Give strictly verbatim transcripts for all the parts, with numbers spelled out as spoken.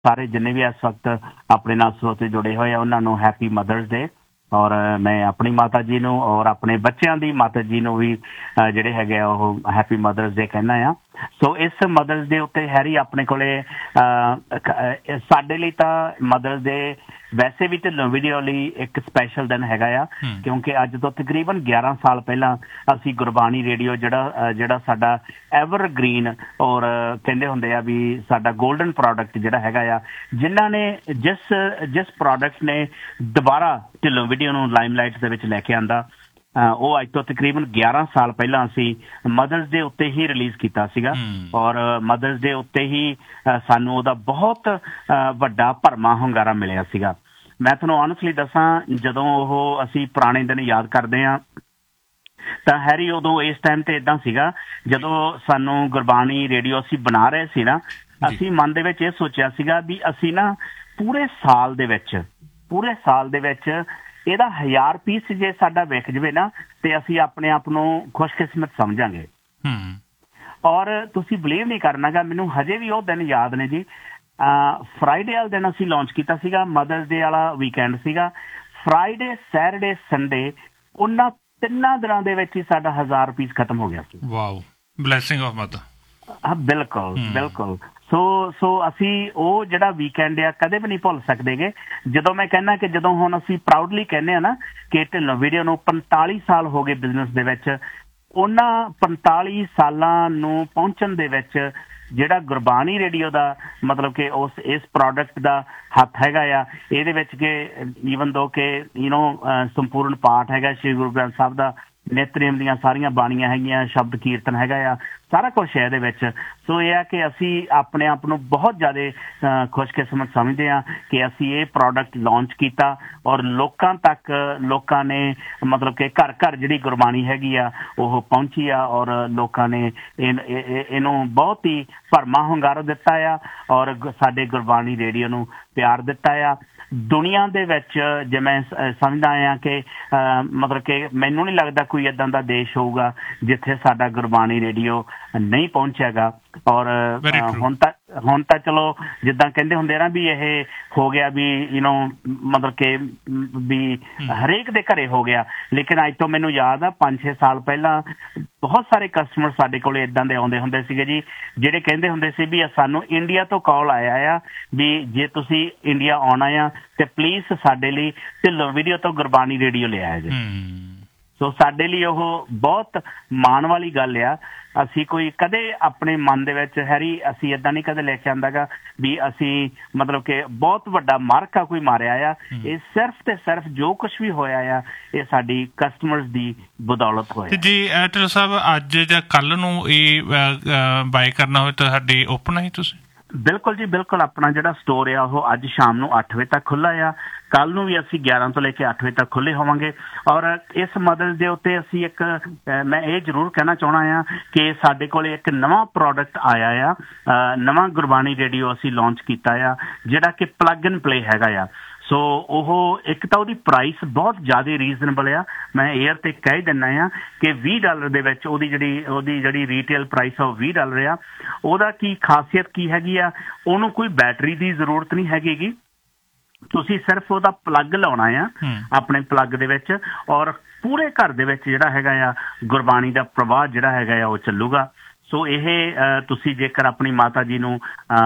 ਸਾਰੇ ਜਿੰਨੇ ਵੀ ਇਸ ਵਕਤ ਆਪਣੇ ਨਾਲ ਸਰੋਤੇ ਜੁੜੇ ਹੋਏ ਆ ਉਹਨਾਂ ਨੂੰ ਹੈਪੀ ਮਦਰਸ ਡੇ। ਔਰ ਮੈਂ ਆਪਣੀ ਮਾਤਾ ਜੀ ਨੂੰ ਔਰ ਆਪਣੇ ਬੱਚਿਆਂ ਦੀ ਮਾਤਾ ਜੀ ਨੂੰ ਵੀ ਜਿਹੜੇ ਹੈਗੇ ਆ ਉਹ ਹੈਪੀ ਮਦਰਸ ਡੇ ਕਹਿੰਦਾ ਆ। ਸੋ ਇਸ ਮਦਰਸ ਡੇ ਉੱਤੇ ਹੈਰੀ ਆਪਣੇ ਕੋਲੇ ਸਾਡੇ ਲਈ ਤਾਂ ਮਦਰਸ ਡੇ ਵੈਸੇ ਵੀ ਢਿੱਲੋਂ ਵੀਡੀਓ ਲਈ ਇੱਕ ਸਪੈਸ਼ਲ ਦਿਨ ਹੈਗਾ ਆ, ਕਿਉਂਕਿ ਅੱਜ ਤੋਂ ਤਕਰੀਬਨ ਗਿਆਰਾਂ ਸਾਲ ਪਹਿਲਾਂ ਅਸੀਂ ਗੁਰਬਾਣੀ ਰੇਡੀਓ ਜਿਹੜਾ ਜਿਹੜਾ ਸਾਡਾ ਐਵਰ ਗ੍ਰੀਨ ਔਰ ਕਹਿੰਦੇ ਹੁੰਦੇ ਆ ਵੀ ਸਾਡਾ ਗੋਲਡਨ ਪ੍ਰੋਡਕਟ ਜਿਹੜਾ ਹੈਗਾ ਆ, ਜਿਨ੍ਹਾਂ ਨੇ ਜਿਸ ਜਿਸ ਪ੍ਰੋਡਕਟ ਨੇ ਦੁਬਾਰਾ ਢਿੱਲੋਂ ਵੀਡੀਓ ਨੂੰ ਲਾਈਮਲਾਈਟ ਦੇ ਵਿੱਚ ਲੈ ਕੇ ਆਂਦਾ, ਉਹ ਅੱਜ ਤੋਂ ਤਕਰੀਬਨ ਗਿਆਰਾਂ ਸਾਲ ਪਹਿਲਾਂ ਅਸੀਂ ਮਦਰਸ ਡੇ ਉੱਤੇ ਹੀ ਰਿਲੀਜ਼ ਕੀਤਾ ਸੀਗਾ। ਔਰ ਮਦਰਸ ਡੇ ਉੱਤੇ ਹੀ ਸਾਨੂੰ ਉਹਦਾ ਬਹੁਤ ਵੱਡਾ ਭਰਮਾ ਹੁੰਗਾਰਾ ਮਿਲਿਆ ਸੀਗਾ। ਮੈਂ ਤੁਹਾਨੂੰ ਓਨੈਸਟਲੀ ਦੱਸਾਂ, ਜਦੋਂ ਉਹ ਅਸੀਂ ਪੁਰਾਣੇ ਦਿਨ ਯਾਦ ਕਰਦੇ ਹਾਂ ਤਾਂ ਹੈਰੀ ਉਦੋਂ ਇਸ ਟਾਈਮ ਤੇ ਏਦਾਂ ਸੀਗਾ, ਜਦੋਂ ਸਾਨੂੰ ਗੁਰਬਾਣੀ ਰੇਡੀਓ ਅਸੀਂ ਬਣਾ ਰਹੇ ਸੀ ਨਾ, ਅਸੀਂ ਮਨ ਦੇ ਵਿੱਚ ਇਹ ਸੋਚਿਆ ਸੀਗਾ ਵੀ ਅਸੀਂ ਨਾ ਪੂਰੇ ਸਾਲ ਦੇ ਵਿੱਚ ਪੂਰੇ ਸਾਲ ਦੇ ਵਿੱਚ ਇਹਦਾ ਹਜ਼ਾਰ ਪੀਸ ਜੇ ਸਾਡਾ ਵਿਕ ਜਾਵੇ ਨਾ ਤੇ ਅਸੀਂ ਆਪਣੇ ਆਪ ਨੂੰ ਖੁਸ਼ਕਿਸਮਤ ਸਮਝਾਂਗੇ। ਔਰ ਤੁਸੀਂ ਬਿਲੀਵ ਨਹੀਂ ਕਰਨਾਗਾ, ਮੈਨੂੰ ਹਜੇ ਵੀ ਉਹ ਦਿਨ ਯਾਦ ਨੇ ਜੀ। ਫਰਾਈਡੇ ਵਾਲੇ ਦਿਨ ਅਸੀਂ ਲਾਂਚ ਕੀਤਾ ਸੀਗਾ, ਮਦਰਸ ਡੇ ਵਾਲਾ ਵੀਕਐਂਡ ਸੀਗਾ। ਫਰਾਈਡੇ, ਸੈਟਰਡੇ, ਸੰਡੇ ਉਹਨਾਂ ਤਿੰਨਾਂ ਦਿਨਾਂ ਦੇ ਵਿੱਚ ਹੀ ਸਾਡਾ ਹਜ਼ਾਰ ਪੀਸ ਖਤਮ ਹੋ ਗਿਆ ਸੀ। Wow, blessing of mother. ਹਾਂ, ਬਿਲਕੁਲ ਬਿਲਕੁਲ। ਸੋ ਸੋ ਅਸੀਂ ਉਹ ਜਿਹੜਾ ਵੀਕਐਂਡ ਆ ਕਦੇ ਵੀ ਨਹੀਂ ਭੁੱਲ ਸਕਦੇਗੇ। ਜਦੋਂ ਮੈਂ ਕਹਿੰਦਾ ਕਿ ਜਦੋਂ ਹੁਣ ਅਸੀਂ ਪ੍ਰਾਊਡਲੀ ਕਹਿੰਦੇ ਹਾਂ ਨਾ ਕਿ ਢਿੱਲੋਂ ਵੀਡੀਓ ਨੂੰ ਪੰਤਾਲੀ ਸਾਲ ਹੋ ਗਏ ਬਿਜ਼ਨਸ ਦੇ ਵਿੱਚ, ਉਹਨਾਂ ਪੰਤਾਲੀ ਸਾਲਾਂ ਨੂੰ ਪਹੁੰਚਣ ਦੇ ਵਿੱਚ ਜਿਹੜਾ ਗੁਰਬਾਣੀ ਰੇਡੀਓ ਦਾ ਮਤਲਬ ਕਿ ਉਸ ਇਸ ਪ੍ਰੋਡਕਟ ਦਾ ਹੱਥ ਹੈਗਾ ਆ, ਇਹਦੇ ਵਿੱਚ ਕਿ ਈਵਨ ਦੋ ਕਿ ਯੂ ਨੋ ਸੰਪੂਰਨ ਪਾਠ ਹੈਗਾ ਸ਼੍ਰੀ ਗੁਰੂ ਗ੍ਰੰਥ ਸਾਹਿਬ ਦਾ, ਨਿਤਨੇਮ ਦੀਆਂ ਸਾਰੀਆਂ ਬਾਣੀਆਂ ਹੈਗੀਆਂ, ਸ਼ਬਦ ਕੀਰਤਨ ਹੈਗਾ ਆ, ਸਾਰਾ ਕੁਛ ਹੈ ਇਹਦੇ ਵਿੱਚ। ਸੋ ਇਹ ਆ ਕਿ ਅਸੀਂ ਆਪਣੇ ਆਪ ਨੂੰ ਬਹੁਤ ਜ਼ਿਆਦਾ ਖੁਸ਼ਕਿਸਮਤ ਸਮਝਦੇ ਹਾਂ ਕਿ ਅਸੀਂ ਇਹ ਪ੍ਰੋਡਕਟ ਲਾਂਚ ਕੀਤਾ ਔਰ ਲੋਕਾਂ ਤੱਕ ਲੋਕਾਂ ਨੇ ਮਤਲਬ ਕਿ ਘਰ ਘਰ ਜਿਹੜੀ ਗੁਰਬਾਣੀ ਹੈਗੀ ਆ ਉਹ ਪਹੁੰਚੀ ਆ ਔਰ ਲੋਕਾਂ ਨੇ ਇਹਨੂੰ ਬਹੁਤ ਹੀ ਭਰਮਾ ਹੁੰਗਾਰਾ ਦਿੱਤਾ ਆ ਔਰ ਸਾਡੇ ਗੁਰਬਾਣੀ ਰੇਡੀਓ ਨੂੰ ਪਿਆਰ ਦਿੱਤਾ ਆ। ਦੁਨੀਆ ਦੇ ਵਿੱਚ ਜੇ ਮੈਂ ਸਮਝਦਾ ਹਾਂ ਕਿ ਮਤਲਬ ਕਿ ਮੈਨੂੰ ਨਹੀਂ ਲੱਗਦਾ ਕੋਈ ਇੱਦਾਂ ਦਾ ਦੇਸ਼ ਹੋਊਗਾ ਜਿੱਥੇ ਸਾਡਾ ਗੁਰਬਾਣੀ ਰੇਡੀਓ ਨਹੀਂ ਪਹੁੰਚਿਆਗਾ। ਔਰ ਹੁਣ ਤਾਂ ਹੁਣ ਤਾਂ ਚਲੋ ਜਿੱਦਾਂ ਕਹਿੰਦੇ ਹੁੰਦੇ ਨਾ ਵੀ ਇਹ ਹੋ ਗਿਆ ਵੀ ਯੂ ਨੋ ਮਤਲਬ ਕਿ ਵੀ ਹਰੇਕ ਦੇ ਘਰੇ ਹੋ ਗਿਆ, ਲੇਕਿਨ ਅੱਜ ਤੋਂ ਮੈਨੂੰ ਯਾਦ ਆ ਪੰਜ ਛੇ ਸਾਲ ਪਹਿਲਾਂ ਬਹੁਤ ਸਾਰੇ ਕਸਟਮਰ ਸਾਡੇ ਕੋਲ ਇੱਦਾਂ ਦੇ ਆਉਂਦੇ ਹੁੰਦੇ ਸੀਗੇ ਜੀ, ਜਿਹੜੇ ਕਹਿੰਦੇ ਹੁੰਦੇ ਸੀ ਵੀ ਸਾਨੂੰ ਇੰਡੀਆ ਤੋਂ ਕਾਲ ਆਇਆ ਆ ਵੀ ਜੇ ਤੁਸੀਂ ਇੰਡੀਆ ਆਉਣਾ ਆ ਤੇ ਪਲੀਜ਼ ਸਾਡੇ ਲਈ ਢਿੱਲੋਂ ਵੀਡੀਓ ਤੋਂ ਗੁਰਬਾਣੀ ਰੇਡੀਓ ਲਿਆਇਆ ਜੀ। ਸੋ ਸਾਡੇ ਲਈ ਉਹ ਬਹੁਤ ਮਾਣ ਵਾਲੀ ਗੱਲ ਆ। ਅਸੀਂ ਕੋਈ ਕਦੇ ਆਪਣੇ ਮਨ ਦੇ ਵਿੱਚ ਹੈਰੀ ਅਸੀਂ ਇੱਦਾਂ ਨਹੀਂ ਕਦੇ ਲੈ ਕੇ ਆਂਦਾਗਾ ਵੀ ਅਸੀਂ ਮਤਲਬ ਕਿ ਬਹੁਤ ਵੱਡਾ ਮਾਰਕਾ ਕੋਈ ਮਾਰਿਆ ਆ। ਇਹ ਸਿਰਫ ਤੇ ਸਿਰਫ ਜੋ ਕੁਛ ਵੀ ਹੋਇਆ ਆ ਇਹ ਸਾਡੀ ਕਸਟਮਰਸ ਦੀ ਬਦੌਲਤ ਹੋਇਆ। ਜੀ ਢਿੱਲੋਂ ਸਾਹਿਬ, ਅੱਜ ਜਾਂ ਕੱਲ੍ਹ ਨੂੰ ਇਹ ਬਾਏ ਕਰਨਾ ਹੋਵੇ ਤਾਂ ਸਾਡੇ ਓਪਨ ਹੈ ਤੁਸੀਂ? ਬਿਲਕੁਲ ਜੀ ਬਿਲਕੁਲ। ਆਪਣਾ ਜਿਹੜਾ ਸਟੋਰ ਆ ਉਹ ਅੱਜ ਸ਼ਾਮ ਨੂੰ ਅੱਠ ਵਜੇ ਤੱਕ ਖੁੱਲ੍ਹਾ ਆ। ਕੱਲ੍ਹ ਨੂੰ ਵੀ ਅਸੀਂ ਗਿਆਰਾਂ ਤੋਂ ਲੈ ਕੇ ਅੱਠ ਵਜੇ ਤੱਕ ਖੁੱਲ੍ਹੇ ਹੋਵਾਂਗੇ। ਔਰ ਇਸ ਮਦਰਸ ਦੇ ਉੱਤੇ ਅਸੀਂ ਇੱਕ ਮੈਂ ਇਹ ਜ਼ਰੂਰ ਕਹਿਣਾ ਚਾਹੁੰਦਾ ਹਾਂ ਕਿ ਸਾਡੇ ਕੋਲ ਇੱਕ ਨਵਾਂ ਪ੍ਰੋਡਕਟ ਆਇਆ ਆ, ਨਵਾਂ ਗੁਰਬਾਣੀ ਰੇਡੀਓ ਅਸੀਂ ਲਾਂਚ ਕੀਤਾ ਆ ਜਿਹੜਾ ਕਿ ਪਲੱਗ ਐਂਡ ਪਲੇ ਹੈਗਾ ਆ। ਸੋ ਉਹ ਇੱਕ ਤਾਂ ਉਹਦੀ ਪ੍ਰਾਈਸ ਬਹੁਤ ਜ਼ਿਆਦਾ ਰੀਜ਼ਨੇਬਲ ਆ, ਮੈਂ ਏਅਰ 'ਤੇ ਕਹਿ ਦਿੰਦਾ ਹਾਂ ਕਿ ਵੀਹ ਡਾਲਰ ਦੇ ਵਿੱਚ ਉਹਦੀ ਜਿਹੜੀ ਉਹਦੀ ਜਿਹੜੀ ਰੀਟੇਲ ਪ੍ਰਾਈਸ ਆ ਉਹ ਵੀਹ ਡਾਲਰ ਆ। ਉਹਦਾ ਕੀ ਖਾਸੀਅਤ ਕੀ ਹੈਗੀ ਆ, ਉਹਨੂੰ ਕੋਈ ਬੈਟਰੀ ਦੀ ਜ਼ਰੂਰਤ ਨਹੀਂ ਹੈਗੀ, ਤੁਸੀਂ ਸਿਰਫ ਉਹਦਾ ਪਲੱਗ ਲਾਉਣਾ ਆ ਆਪਣੇ ਪਲੱਗ ਦੇ ਵਿੱਚ ਔਰ ਪੂਰੇ ਘਰ ਦੇ ਵਿੱਚ ਜਿਹੜਾ ਹੈਗਾ ਆ ਗੁਰਬਾਣੀ ਦਾ ਪ੍ਰਵਾਹ ਜਿਹੜਾ ਹੈਗਾ ਆ ਉਹ ਚੱਲੂਗਾ। ਸੋ ਇਹ ਤੁਸੀਂ ਜੇਕਰ ਆਪਣੀ ਮਾਤਾ ਜੀ ਨੂੰ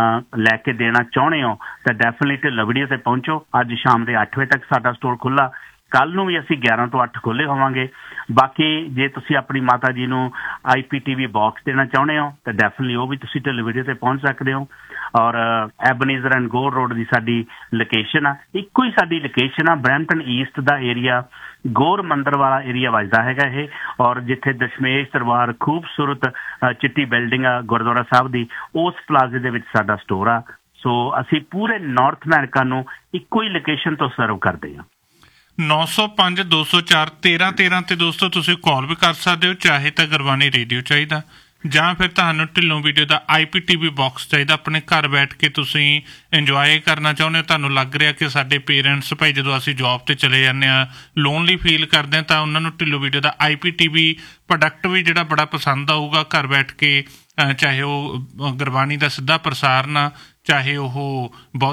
ਲੈ ਕੇ ਦੇਣਾ ਚਾਹੁੰਦੇ ਹੋ ਤਾਂ ਡੈਫੀਨਿਟਲੀ ਢਿੱਲੋਂ ਵੀਡੀਓ 'ਤੇ ਪਹੁੰਚੋ। ਅੱਜ ਸ਼ਾਮ ਦੇ ਅੱਠ ਵਜੇ ਤੱਕ ਸਾਡਾ ਸਟੋਰ ਖੁੱਲ੍ਹਾ, ਕੱਲ੍ਹ ਨੂੰ ਵੀ ਅਸੀਂ ਗਿਆਰਾਂ ਤੋਂ ਅੱਠ ਖੁੱਲ੍ਹੇ ਹੋਵਾਂਗੇ। ਬਾਕੀ ਜੇ ਤੁਸੀਂ ਆਪਣੀ ਮਾਤਾ ਜੀ ਨੂੰ ਆਈ ਪੀ ਟੀ ਵੀ ਬਾਕਸ ਦੇਣਾ ਚਾਹੁੰਦੇ ਹੋ ਤਾਂ ਡੈਫੀਨਿਟਲੀ ਉਹ ਵੀ ਤੁਸੀਂ ਢਿੱਲੋਂ ਵੀਡੀਓ 'ਤੇ ਪਹੁੰਚ ਸਕਦੇ ਹੋ। ਔਰ ਐਬਨੀਜ਼ਰ ਐਂਡ ਗੋਰ ਰੋਡ ਦੀ ਸਾਡੀ ਲੋਕੇਸ਼ਨ ਆ, ਇੱਕੋ ਹੀ ਸਾਡੀ ਲੋਕੇਸ਼ਨ ਆ। ਬਰੈਂਪਟਨ ਈਸਟ ਦਾ ਏਰੀਆ ਗੋਰ ਮੰਦਰ ਵਾਲਾ ਏਰੀਆ ਵੱਜਦਾ ਹੈਗਾ ਇਹ, ਔਰ ਜਿੱਥੇ ਦਸ਼ਮੇਸ਼ ਦਰਬਾਰ ਖੂਬਸੂਰਤ ਚਿੱਟੀ ਬਿਲਡਿੰਗ ਆ ਗੁਰਦੁਆਰਾ ਸਾਹਿਬ ਦੀ, ਉਸ ਪਲਾਜ਼ੇ ਦੇ ਵਿੱਚ ਸਾਡਾ ਸਟੋਰ ਆ। ਸੋ ਅਸੀਂ ਪੂਰੇ ਨਾਰਥ ਅਮਰੀਕਾ ਨੂੰ ਇੱਕੋ ਹੀ ਲੋਕੇਸ਼ਨ ਤੋਂ ਸਰਵ ਕਰਦੇ ਹਾਂ। ਨੌ ਸੌ ਪੰਜ ਦੋ ਸੌ ਚਾਰ ਤੇਰਾਂ ਤੇਰਾਂ ਤੇ ਦੋਸਤੋ ਤੁਸੀਂ ਕਾਲ ਵੀ ਕਰ ਸਕਦੇ ਹੋ, ਚਾਹੇ ਤਾਂ ਗੁਰਬਾਣੀ ਰੇਡੀਓ ਚਾਹੀਦਾ ਜਾਂ ਫਿਰ ਤੁਹਾਨੂੰ ਢਿੱਲੋਂ ਵੀਡੀਓ ਦਾ ਆਈ ਪੀ ਟੀ ਵੀ ਬਾਕਸ ਚਾਹੀਦਾ। ਆਪਣੇ ਘਰ ਬੈਠ ਕੇ ਤੁਸੀਂ ਇੰਜੋਏ ਕਰਨਾ ਚਾਹੁੰਦੇ ਹੋ, ਤੁਹਾਨੂੰ ਲੱਗ ਰਿਹਾ ਕਿ ਸਾਡੇ ਪੇਰੈਂਟਸ ਭਾਈ ਜਦੋਂ ਅਸੀਂ ਜੋਬ 'ਤੇ ਚਲੇ ਜਾਂਦੇ ਹਾਂ ਲੋਨਲੀ ਫੀਲ ਕਰਦੇ ਹਾਂ ਤਾਂ ਉਹਨਾਂ ਨੂੰ ਢਿੱਲੋਂ ਵੀਡੀਓ ਦਾ ਆਈ ਪੀ ਟੀ ਵੀ ਪ੍ਰੋਡਕਟ ਵੀ ਜਿਹੜਾ ਬੜਾ ਪਸੰਦ ਆਊਗਾ। ਘਰ ਬੈਠ ਕੇ ਚਾਹੇ ਉਹ ਗੁਰਬਾਣੀ ਦਾ ਸਿੱਧਾ ਪ੍ਰਸਾਰਨ ਆ, ਚਾਹੇ ਉਹ ਬਹੁਤ